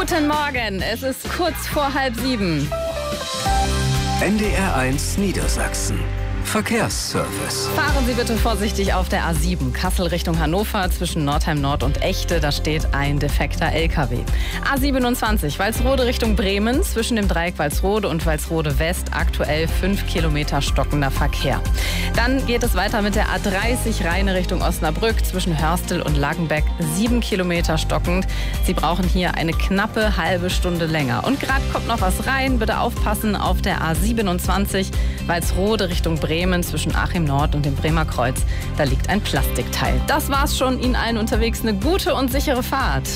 Guten Morgen, es ist kurz vor 6:30. NDR1 Niedersachsen. Verkehrsservice. Fahren Sie bitte vorsichtig auf der A7 Kassel Richtung Hannover zwischen Nordheim Nord und Echte. Da steht ein defekter LKW. A27 Walsrode Richtung Bremen zwischen dem Dreieck Walsrode und Walsrode West aktuell 5 Kilometer stockender Verkehr. Dann geht es weiter mit der A30 Rheine Richtung Osnabrück zwischen Hörstel und Langenbeck 7 Kilometer stockend. Sie brauchen hier eine knappe halbe Stunde länger. Und gerade kommt noch was rein. Bitte aufpassen auf der A27 Walsrode Richtung Bremen zwischen Achim Nord und dem Bremer Kreuz. Da liegt ein Plastikteil. Das war's schon. Ihnen allen unterwegs eine gute und sichere Fahrt.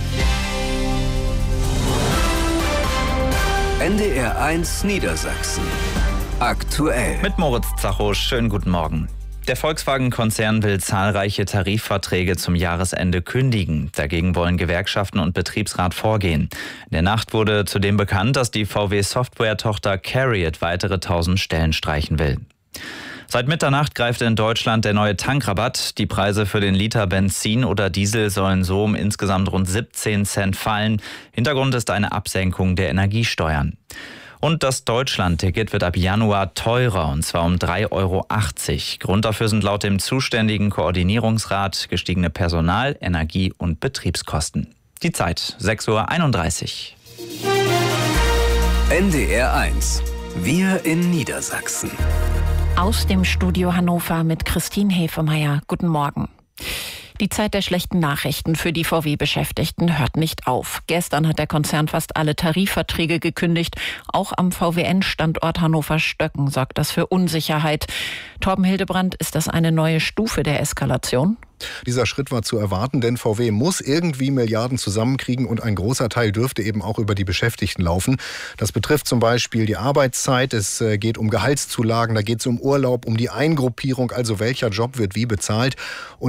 NDR1 Niedersachsen. Aktuell. Mit Moritz Zacho, schönen guten Morgen. Der Volkswagen-Konzern will zahlreiche Tarifverträge zum Jahresende kündigen. Dagegen wollen Gewerkschaften und Betriebsrat vorgehen. In der Nacht wurde zudem bekannt, dass die VW-Software-Tochter CARIAD weitere 1000 Stellen streichen will. Seit Mitternacht greift in Deutschland der neue Tankrabatt. Die Preise für den Liter Benzin oder Diesel sollen so um insgesamt rund 17 Cent fallen. Hintergrund ist eine Absenkung der Energiesteuern. Und das Deutschland-Ticket wird ab Januar teurer, und zwar um 3,80 €. Grund dafür sind laut dem zuständigen Koordinierungsrat gestiegene Personal-, Energie- und Betriebskosten. Die Zeit, 6:31 Uhr. NDR1. Wir in Niedersachsen. Aus dem Studio Hannover mit Christine Hefemeyer. Guten Morgen. Die Zeit der schlechten Nachrichten für die VW-Beschäftigten hört nicht auf. Gestern hat der Konzern fast alle Tarifverträge gekündigt. Auch am VWN-Standort Hannover-Stöcken sorgt das für Unsicherheit. Torben Hildebrand, ist das eine neue Stufe der Eskalation? Dieser Schritt war zu erwarten, denn VW muss irgendwie Milliarden zusammenkriegen und ein großer Teil dürfte eben auch über die Beschäftigten laufen. Das betrifft zum Beispiel die Arbeitszeit, es geht um Gehaltszulagen, da geht es um Urlaub, um die Eingruppierung, also welcher Job wird wie bezahlt. Und